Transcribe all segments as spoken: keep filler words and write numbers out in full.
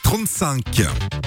trente-cinq.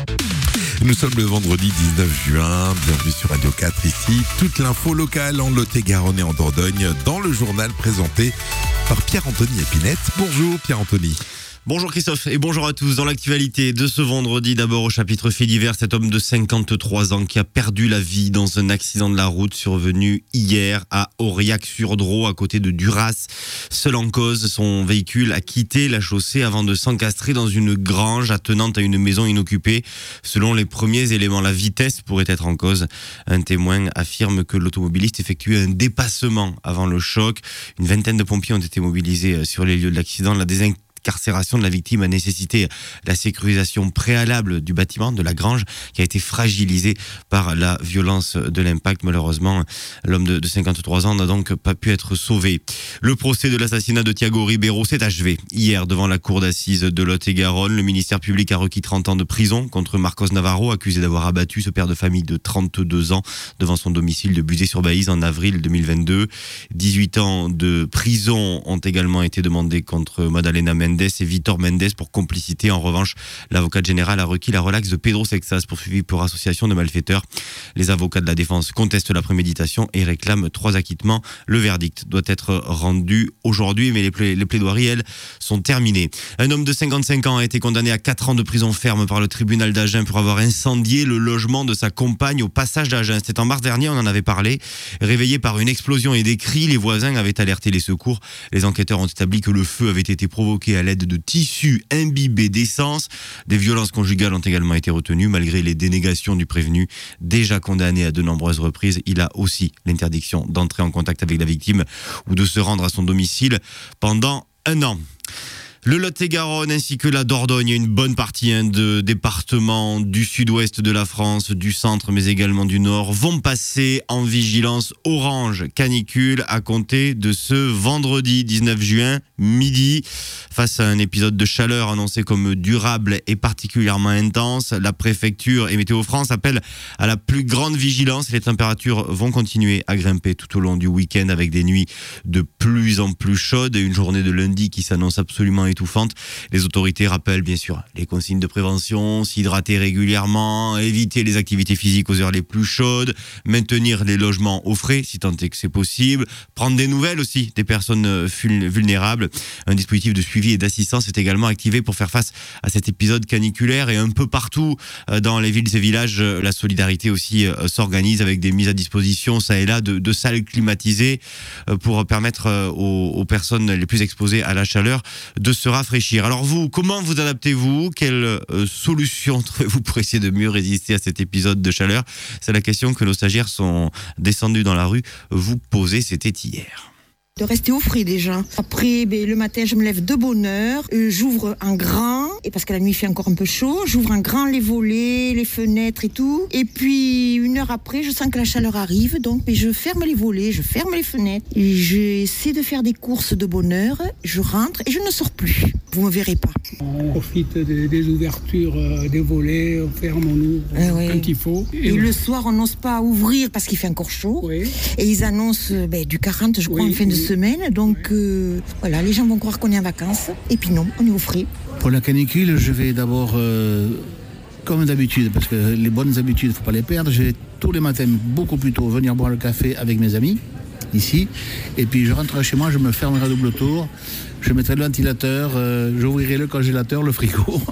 Nous sommes le vendredi dix-neuf juin, bienvenue sur Radio quatre ici. Toute l'info locale en Lot-et-Garonne et en Dordogne dans le journal présenté par Pierre-Anthony Épinette. Bonjour Pierre-Anthony. Bonjour Christophe et bonjour à tous. Dans l'actualité de ce vendredi, d'abord au chapitre fait divers, cet homme de cinquante-trois ans qui a perdu la vie dans un accident de la route survenu hier à Aurillac-sur-Dros à côté de Duras. Seul en cause, son véhicule a quitté la chaussée avant de s'encastrer dans une grange attenante à une maison inoccupée. Selon les premiers éléments, la vitesse pourrait être en cause. Un témoin affirme que l'automobiliste effectuait un dépassement avant le choc. Une vingtaine de pompiers ont été mobilisés sur les lieux de l'accident. La désincarcération L'incarcération de la victime a nécessité la sécurisation préalable du bâtiment, de la grange, qui a été fragilisée par la violence de l'impact. Malheureusement, l'homme de cinquante-trois ans n'a donc pas pu être sauvé. Le procès de l'assassinat de Thiago Ribeiro s'est achevé hier devant la cour d'assises de Lot-et-Garonne. Le ministère public a requis trente ans de prison contre Marcos Navarro, accusé d'avoir abattu ce père de famille de trente-deux ans devant son domicile de Buzet-sur-Baïse en avril deux mille vingt-deux. dix-huit ans de prison ont également été demandés contre Madalena Mendes et Vitor Mendes pour complicité. En revanche, l'avocat général a requis la relaxe de Pedro Sexas, poursuivi pour association de malfaiteurs. Les avocats de la défense contestent la préméditation et réclament trois acquittements. Le verdict doit être rendu aujourd'hui, mais les, pla- les plaidoiries, elles, sont terminées. Un homme de cinquante-cinq ans a été condamné à quatre ans de prison ferme par le tribunal d'Agen pour avoir incendié le logement de sa compagne au passage d'Agen. C'était en mars dernier, on en avait parlé. Réveillé par une explosion et des cris, les voisins avaient alerté les secours. Les enquêteurs ont établi que le feu avait été provoqué à l'aide de tissus imbibés d'essence. Des violences conjugales ont également été retenues malgré les dénégations du prévenu. Déjà condamné à de nombreuses reprises, il a aussi l'interdiction d'entrer en contact avec la victime ou de se rendre à son domicile pendant un an. Le Lot-et-Garonne ainsi que la Dordogne et une bonne partie hein, de départements du sud-ouest de la France, du centre mais également du nord vont passer en vigilance orange canicule à compter de ce vendredi dix-neuf juin midi. Face à un épisode de chaleur annoncé comme durable et particulièrement intense, la préfecture et Météo France appellent à la plus grande vigilance. Les températures vont continuer à grimper tout au long du week-end avec des nuits de plus en plus chaudes et une journée de lundi qui s'annonce absolument étouffante. Les autorités rappellent bien sûr les consignes de prévention, s'hydrater régulièrement, éviter les activités physiques aux heures les plus chaudes, maintenir les logements au frais si tant est que c'est possible, prendre des nouvelles aussi des personnes vulnérables. Un dispositif de suivi et d'assistance est également activé pour faire face à cet épisode caniculaire et un peu partout dans les villes et villages, la solidarité aussi s'organise avec des mises à disposition ça et là de, de salles climatisées pour permettre aux, aux personnes les plus exposées à la chaleur de se rafraîchir. Alors vous, comment vous adaptez-vous ? Quelle euh, solution trouvez-vous pour essayer de mieux résister à cet épisode de chaleur ? C'est la question que nos stagiaires sont descendus dans la rue vous poser, c'était hier. De rester au frais déjà. Après, ben, le matin, je me lève de bonne heure, euh, j'ouvre un grand, et parce que la nuit il fait encore un peu chaud, j'ouvre un grand les volets, les fenêtres et tout. Et puis, une heure après, je sens que la chaleur arrive, donc ben, je ferme les volets, je ferme les fenêtres, et j'essaie de faire des courses de bonne heure, je rentre et je ne sors plus. Vous me verrez pas. On profite des, des ouvertures euh, des volets, on ferme, on ouvre euh, oui. quand il faut. Et, et le soir, on n'ose pas ouvrir parce qu'il fait encore chaud. Oui. Et ils annoncent ben, du quarante, je crois, oui, en fin de oui. semaine. Donc euh, voilà, les gens vont croire qu'on est en vacances. Et puis non, on est au frais. Pour la canicule, je vais d'abord, euh, comme d'habitude, parce que les bonnes habitudes, il ne faut pas les perdre, je vais tous les matins, beaucoup plus tôt, venir boire le café avec mes amis, ici. Et puis je rentrerai chez moi, je me fermerai à double tour. Je mettrai le ventilateur, euh, j'ouvrirai le congélateur, le frigo.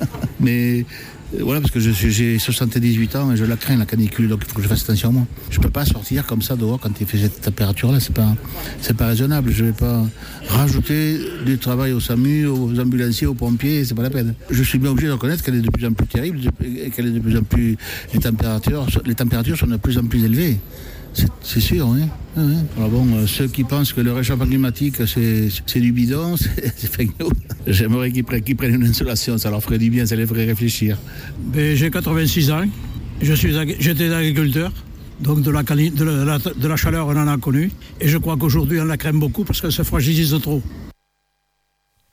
Mais euh, voilà, parce que je suis, j'ai soixante-dix-huit ans et je la crains, la canicule, donc il faut que je fasse attention à moi. Je ne peux pas sortir comme ça dehors quand il fait cette température-là, c'est pas, c'est pas raisonnable. Je ne vais pas rajouter du travail au SAMU, aux ambulanciers, aux pompiers, c'est pas la peine. Je suis bien obligé de reconnaître qu'elle est de plus en plus terrible et qu'elle est de plus en plus. Les températures, les températures sont de plus en plus élevées. C'est, c'est sûr, oui. oui. Alors bon, euh, ceux qui pensent que le réchauffement climatique, c'est, c'est du bidon, c'est, c'est fake news. J'aimerais qu'ils prennent, qu'ils prennent une insolation, ça leur ferait du bien, ça les ferait réfléchir. Ben, j'ai quatre-vingt-six ans, je suis, j'étais agriculteur, donc de la, de, la, de la chaleur on en a connu. Et je crois qu'aujourd'hui on la craint beaucoup parce qu'elle se fragilise trop.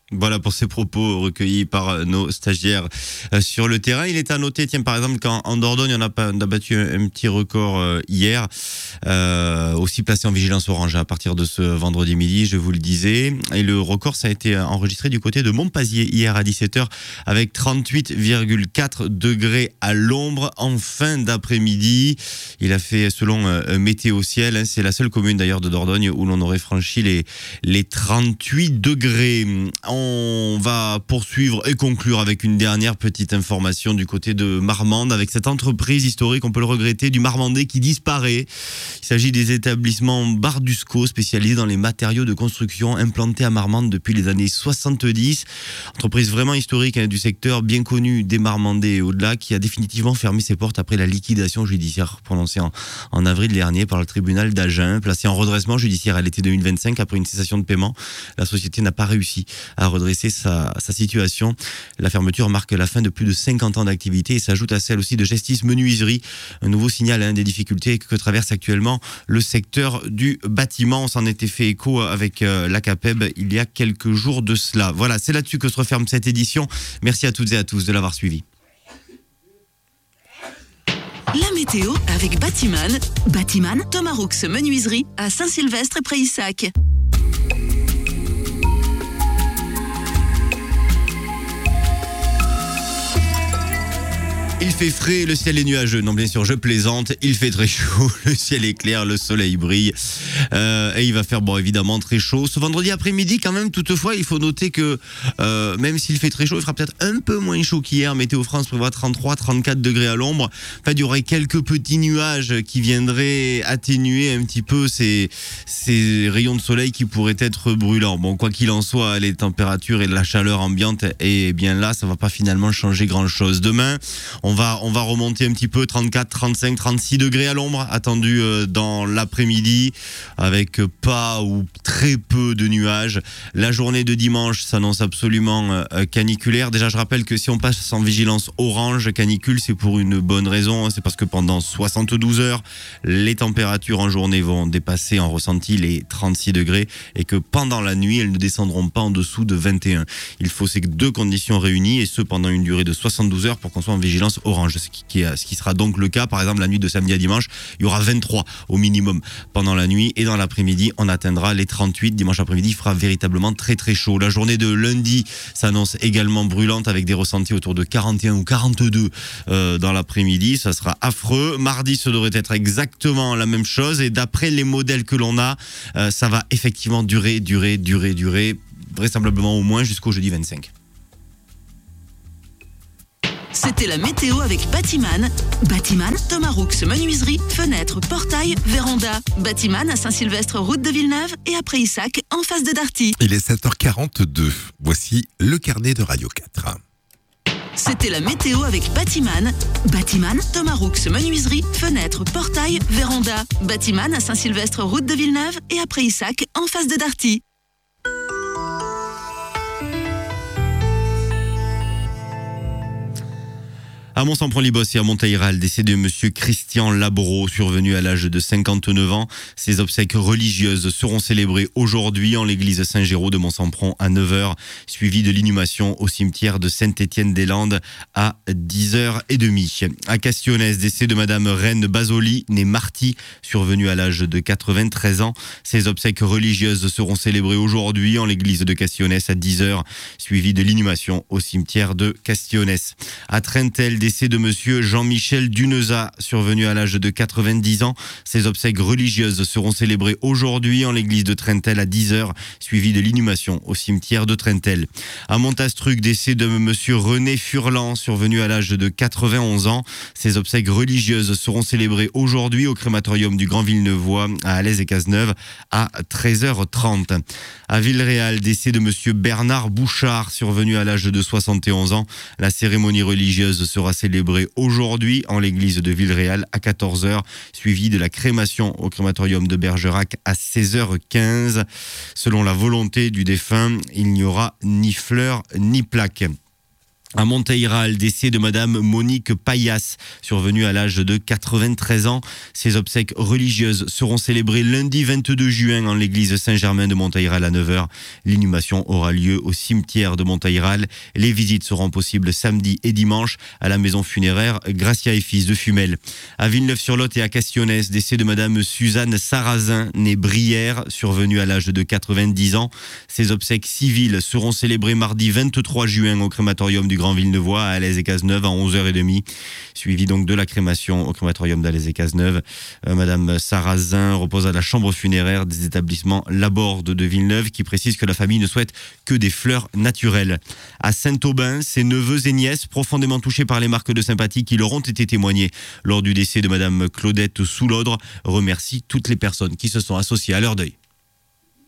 Voilà pour ces propos recueillis par nos stagiaires sur le terrain. Il est à noter, tiens, par exemple, qu'en Dordogne, on a, on a battu un petit record hier, euh, aussi placé en vigilance orange à partir de ce vendredi midi, je vous le disais. Et le record, ça a été enregistré du côté de Montpazier hier à dix-sept heures avec trente-huit virgule quatre degrés à l'ombre en fin d'après-midi. Il a fait, selon euh, Météo Ciel, hein, c'est la seule commune d'ailleurs de Dordogne où l'on aurait franchi les, les trente-huit degrés. On va poursuivre et conclure avec une dernière petite information du côté de Marmande avec cette entreprise historique, on peut le regretter, du Marmandais qui disparaît. Il s'agit des établissements Bardusco spécialisés dans les matériaux de construction implantés à Marmande depuis les années soixante-dix. Entreprise vraiment historique hein, du secteur, bien connue des Marmandais et au-delà, qui a définitivement fermé ses portes après la liquidation judiciaire prononcée en, en avril dernier par le tribunal d'Agen. Placée en redressement judiciaire à l'été deux mille vingt-cinq après une cessation de paiement, la société n'a pas réussi à redresser sa, sa situation. La fermeture marque la fin de plus de cinquante ans d'activité et s'ajoute à celle aussi de Gestis Menuiserie. Un nouveau signal hein, des difficultés que traverse actuellement le secteur du bâtiment. On s'en était fait écho avec euh, l'A C A P E B il y a quelques jours de cela. Voilà, c'est là-dessus que se referme cette édition. Merci à toutes et à tous de l'avoir suivi. La météo avec Batiman. Batiman, Thomas Roux Menuiserie à Saint-Sylvestre et Prayssac. Il fait frais, le ciel est nuageux. Non, bien sûr, je plaisante. Il fait très chaud, le ciel est clair, le soleil brille. Euh, et il va faire, bon, évidemment, très chaud. Ce vendredi après-midi, quand même, toutefois, il faut noter que euh, même s'il fait très chaud, il fera peut-être un peu moins chaud qu'hier. Météo France prévoit trente-trois, trente-quatre degrés à l'ombre. En fait, il y aurait quelques petits nuages qui viendraient atténuer un petit peu ces, ces rayons de soleil qui pourraient être brûlants. Bon, quoi qu'il en soit, les températures et la chaleur ambiante, et bien là, ça va pas finalement changer grand-chose. Demain, on On va, on va remonter un petit peu, trente-quatre, trente-cinq, trente-six degrés à l'ombre, attendu euh, dans l'après-midi, avec pas ou très peu de nuages. La journée de dimanche s'annonce absolument euh, caniculaire. Déjà, je rappelle que si on passe en vigilance orange, canicule, c'est pour une bonne raison. C'est parce que pendant soixante-douze heures, les températures en journée vont dépasser en ressenti les trente-six degrés et que pendant la nuit, elles ne descendront pas en dessous de vingt et un. Il faut ces deux conditions réunies et ce pendant une durée de soixante-douze heures pour qu'on soit en vigilance orange, ce qui, ce qui sera donc le cas. Par exemple, la nuit de samedi à dimanche, il y aura vingt-trois au minimum pendant la nuit et dans l'après-midi, on atteindra les trente-huit. Dimanche après-midi, il fera véritablement très très chaud. La journée de lundi s'annonce également brûlante avec des ressentis autour de quarante et un ou quarante-deux euh, dans l'après-midi. Ça sera affreux. Mardi, ce devrait être exactement la même chose et d'après les modèles que l'on a, euh, ça va effectivement durer, durer, durer, durer, vraisemblablement au moins jusqu'au jeudi vingt-cinq. C'était la météo avec Batiman. Batiman, Thomas Roux Menuiserie, fenêtres, portails, véranda. Batiman à Saint-Sylvestre, route de Villeneuve et à Prayssac, en face de Darty. Il est sept heures quarante-deux. Voici le carnet de Radio quatre. C'était la météo avec Batiman. Batiman, Thomas Roux Menuiserie, fenêtres, portails, véranda. Batiman à Saint-Sylvestre, route de Villeneuve et à Prayssac, en face de Darty. À Mont-Saint-Pront-Libos et à Montaïral, décès de monsieur Christian Labro, survenu à l'âge de cinquante-neuf ans. Ses obsèques religieuses seront célébrées aujourd'hui en l'église Saint-Géraud de Mont-Saint-Pront à neuf heures, suivi de l'inhumation au cimetière de Saint-Étienne-des-Landes à dix heures trente. À Castionnès, décès de madame Reine Basoli, née Marty, survenue à l'âge de quatre-vingt-treize ans. Ses obsèques religieuses seront célébrées aujourd'hui en l'église de Castionnès à dix heures, suivi de l'inhumation au cimetière de Castionnès. À Trentel, décès de monsieur Jean-Michel Duneza, survenu à l'âge de quatre-vingt-dix ans. Ses obsèques religieuses seront célébrées aujourd'hui en l'église de Trentel à dix heures, suivi de l'inhumation au cimetière de Trentel. À Montastruc, décès de monsieur René Furlan, survenu à l'âge de quatre-vingt-onze ans. Ses obsèques religieuses seront célébrées aujourd'hui au crématorium du Grand Villeneuvois à Alès et Cazeneuve à treize heures trente. À Villeréal, décès de monsieur Bernard Bouchard, survenu à l'âge de soixante et onze ans. La cérémonie religieuse sera célébrée aujourd'hui en l'église de Villeréal à quatorze heures, suivi de la crémation au crématorium de Bergerac à seize heures quinze. Selon la volonté du défunt, il n'y aura ni fleurs ni plaques. À Monteiro, décès de Madame Monique Payas, survenue à l'âge de quatre-vingt-treize ans. Ses obsèques religieuses seront célébrées lundi vingt-deux juin en l'église Saint-Germain de Monteiro à neuf heures. L'inhumation aura lieu au cimetière de Monteiro. Les visites seront possibles samedi et dimanche à la maison funéraire Gracia et Fils de Fumel. À Villeneuve-sur-Lot et à Castionès, décès de Madame Suzanne Sarrazin, née Brière, survenue à l'âge de quatre-vingt-dix ans. Ses obsèques civiles seront célébrées mardi vingt-trois juin au crématorium du Grand Villenevois à Alès et Cazeneuve à onze heures trente, suivi donc de la crémation au crématorium d'Alès et Cazeneuve. Euh, Madame Sarrazin repose à la chambre funéraire des établissements Laborde de Villeneuve, qui précise que la famille ne souhaite que des fleurs naturelles. À Saint-Aubin, ses neveux et nièces, profondément touchés par les marques de sympathie qui leur ont été témoignées lors du décès de Madame Claudette Soulodre, remercient toutes les personnes qui se sont associées à leur deuil.